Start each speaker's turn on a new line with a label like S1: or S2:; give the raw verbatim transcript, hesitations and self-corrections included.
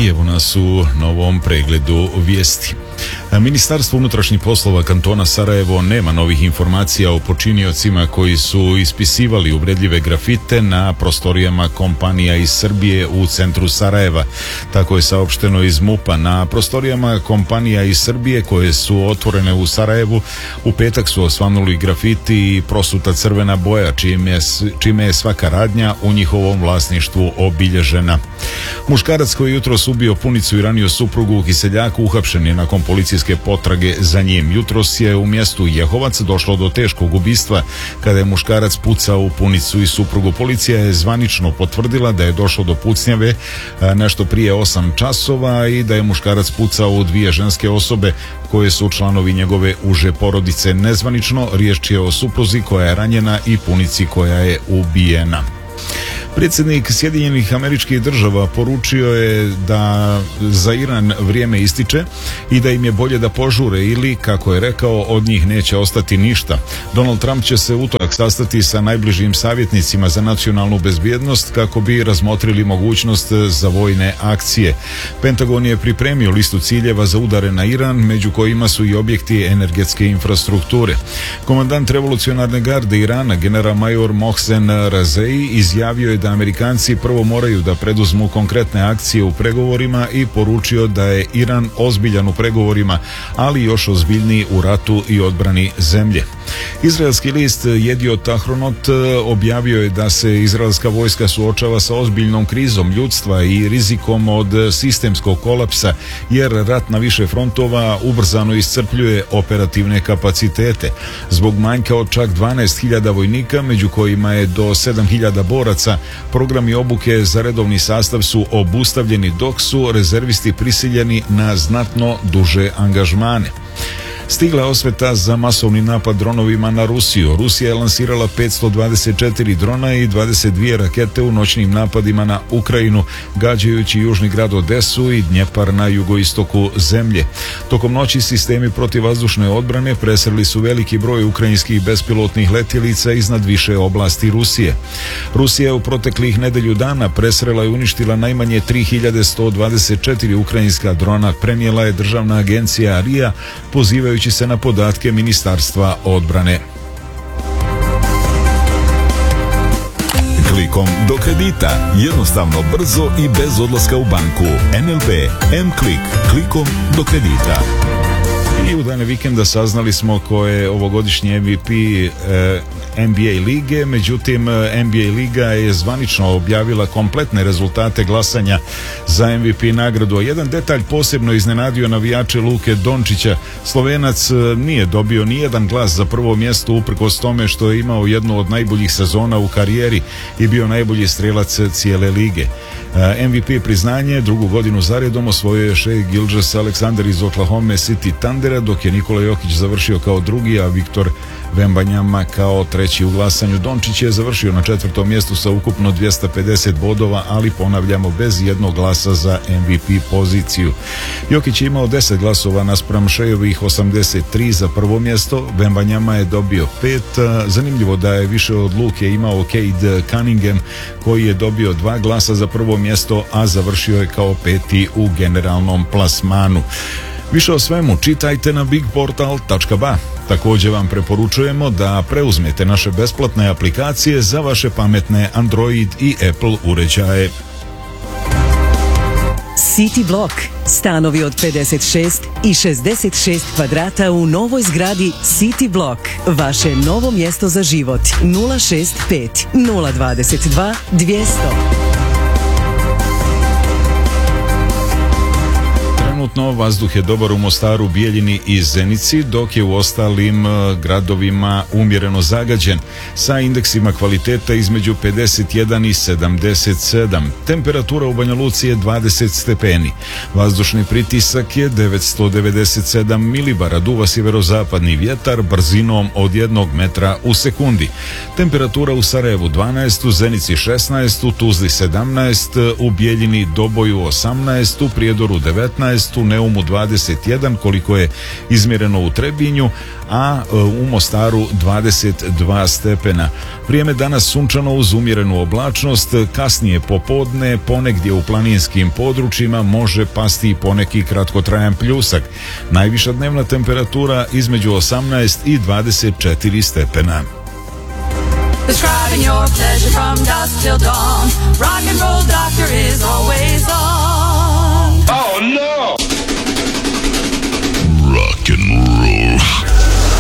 S1: I evo nas u novom pregledu vijesti. Ministarstvo unutrašnjih poslova kantona Sarajevo nema novih informacija o počiniocima koji su ispisivali uvredljive grafite na prostorijama kompanija iz Srbije u centru Sarajeva. Tako je saopšteno iz MUP-a. Na prostorijama kompanija iz Srbije koje su otvorene u Sarajevu u petak su osvanuli grafiti i prosuta crvena boja, čime, čime je svaka radnja u njihovom vlasništvu obilježena. Muškarac koji je jutros ubio punicu i ranio suprugu u Kiseljaku uhapšen je nakon policijske potrage za njim. Jutros je u mjestu Jehovac došlo do teškog ubistva kada je muškarac pucao u punicu i suprugu. Policija je zvanično potvrdila da je došlo do pucnjave nešto prije osam časova i da je muškarac pucao u dvije ženske osobe koje su članovi njegove uže porodice. Nezvanično riječ je o supruzi koja je ranjena i punici koja je ubijena. Predsjednik Sjedinjenih Američkih Država poručio je da za Iran vrijeme ističe i da im je bolje da požure ili, kako je rekao, od njih neće ostati ništa. Donald Trump će se utorak sastati sa najbližim savjetnicima za nacionalnu bezbjednost kako bi razmotrili mogućnost za vojne akcije. Pentagon je pripremio listu ciljeva za udare na Iran, među kojima su i objekti energetske infrastrukture. Komandant revolucionarne garde Irana, general major Mohsen Razei, izjavio je da Amerikanci prvo moraju da preduzmu konkretne akcije u pregovorima i poručio da je Iran ozbiljan u pregovorima, ali još ozbiljniji u ratu i odbrani zemlje. Izraelski list Jediot Ahronot objavio je da se izraelska vojska suočava sa ozbiljnom krizom ljudstva i rizikom od sistemskog kolapsa, jer rat na više frontova ubrzano iscrpljuje operativne kapacitete. Zbog manjka od čak dvanaest hiljada vojnika, među kojima je do sedam hiljada boraca, programi obuke za redovni sastav su obustavljeni, dok su rezervisti prisiljeni na znatno duže angažmane. Stigla je osveta za masovni napad dronovima na Rusiju. Rusija je lansirala petsto dvadeset četiri drona i dvadeset dvije rakete u noćnim napadima na Ukrajinu, gađajući južni grad Odesu i Dnjepar na jugoistoku zemlje. Tokom noći sistemi protivvazdušne odbrane presreli su veliki broj ukrajinskih bespilotnih letjelica iznad više oblasti Rusije. Rusija je u proteklih nedelju dana presrela i uništila najmanje tri hiljade sto dvadeset četiri ukrajinska drona, prenijela je državna agencija R I A, pozivajući se na podatke Ministarstva odbrane.
S2: Klikom do kredita. Jednostavno, brzo i bez odlaska u banku. N L B M-Klik. Klikom do kredita.
S1: I u dane vikenda saznali smo ko je ovogodišnji M V P eh, N B A lige, međutim N B A liga je zvanično objavila kompletne rezultate glasanja za M V P nagradu. A jedan detalj posebno iznenadio navijače Luke Dončića. Slovenac nije dobio ni jedan glas za prvo mjesto uprkos tome što je imao jednu od najboljih sezona u karijeri i bio najbolji strelac cijele lige. M V P priznanje drugu godinu zaredom osvojio je Shai Gilgeous-Alexander iz Oklahoma City Thundera, dok je Nikola Jokić završio kao drugi, a Viktor Wembanyama kao treći u glasanju. Dončić je završio na četvrtom mjestu sa ukupno dvjesto pedeset bodova, ali ponavljamo bez jednog glasa za M V P poziciju. Jokić je imao deset glasova naspram Shaiovih osamdeset tri za prvo mjesto, Wembanyama je dobio pet. Zanimljivo da je više od Luke imao Cade Cunningham koji je dobio dva glasa za prvo mjesto, a završio je kao peti u generalnom plasmanu. Više o svemu čitajte na big portal tačka ba. Također vam preporučujemo da preuzmete naše besplatne aplikacije za vaše pametne Android i Apple uređaje.
S3: City Block. Stanovi od pedeset šest i šezdeset šest kvadrata u novoj zgradi City Block. Vaše novo mjesto za život. nula šest pet nula dvadeset dva dvjesto.
S1: Trenutno vazduh je dobar u Mostaru, Bijeljini i Zenici, dok je u ostalim gradovima umjereno zagađen sa indeksima kvaliteta između pedeset jedan i sedamdeset sedam. Temperatura u Banja Luci je dvadeset stepeni. Vazdušni pritisak je devetsto devedeset sedam milibara. Duva sjeverozapadni vjetar brzinom od jednog metra u sekundi. Temperatura u Sarajevu dvanaest, u Zenici šesnaest, u Tuzli sedamnaest, u Bijeljini Doboju osamnaest, u Prijedoru devetnaest, u u Neumu dvadeset jedan, koliko je izmjereno u Trebinju, a u Mostaru dvadeset dva stepena. Vrijeme danas sunčano uz umjerenu oblačnost, kasnije popodne ponegdje u planinskim područjima može pasti i poneki kratkotrajan pljusak. Najviša dnevna temperatura između osamnaest i dvadeset četiri stepena.
S4: Describing your pleasure from dusk till dawn. Rock and roll doctor is always on.